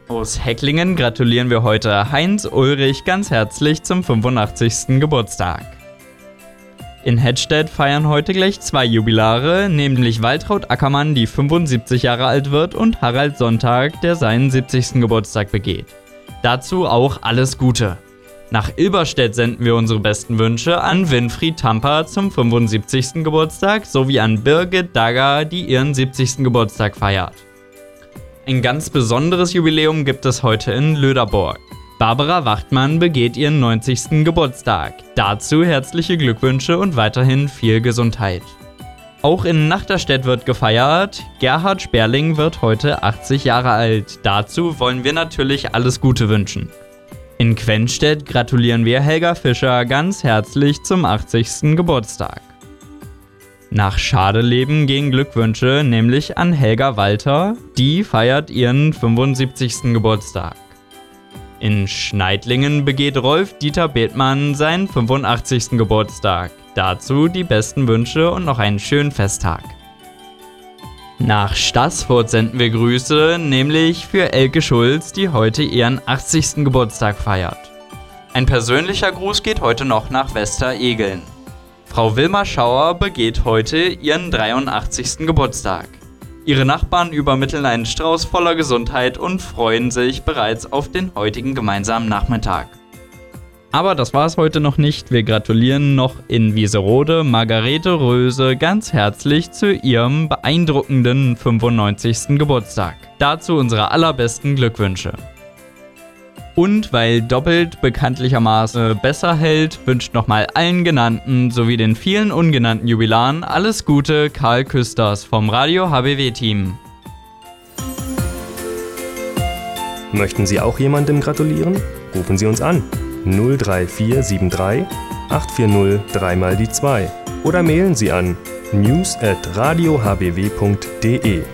Aus Hecklingen gratulieren wir heute Heinz Ulrich ganz herzlich zum 85. Geburtstag. In Hettstedt feiern heute gleich 2 Jubilare, nämlich Waltraud Ackermann, die 75 Jahre alt wird, und Harald Sonntag, der seinen 70. Geburtstag begeht. Dazu auch alles Gute. Nach Ilberstedt senden wir unsere besten Wünsche an Winfried Tamper zum 75. Geburtstag sowie an Birgit Dagger, die ihren 70. Geburtstag feiert. Ein ganz besonderes Jubiläum gibt es heute in Löderborg. Barbara Wachtmann begeht ihren 90. Geburtstag. Dazu herzliche Glückwünsche und weiterhin viel Gesundheit. Auch in Nachterstedt wird gefeiert. Gerhard Sperling wird heute 80 Jahre alt. Dazu wollen wir natürlich alles Gute wünschen. In Quenstedt gratulieren wir Helga Fischer ganz herzlich zum 80. Geburtstag. Nach Schadeleben gehen Glückwünsche, nämlich an Helga Walter, die feiert ihren 75. Geburtstag. In Schneidlingen begeht Rolf-Dieter Bethmann seinen 85. Geburtstag. Dazu die besten Wünsche und noch einen schönen Festtag. Nach Staßfurt senden wir Grüße, nämlich für Elke Schulz, die heute ihren 80. Geburtstag feiert. Ein persönlicher Gruß geht heute noch nach Westeregeln. Frau Wilma Schauer begeht heute ihren 83. Geburtstag. Ihre Nachbarn übermitteln einen Strauß voller Gesundheit und freuen sich bereits auf den heutigen gemeinsamen Nachmittag. Aber das war es heute noch nicht. Wir gratulieren noch in Wieserode Margarete Röse ganz herzlich zu ihrem beeindruckenden 95. Geburtstag. Dazu unsere allerbesten Glückwünsche. Und weil doppelt bekanntlichermaßen besser hält, wünscht nochmal allen genannten sowie den vielen ungenannten Jubilaren alles Gute, Karl Küsters vom Radio HBW-Team. Möchten Sie auch jemandem gratulieren? Rufen Sie uns an. 03473 840 3x2 oder mailen Sie an news@radiohbw.de.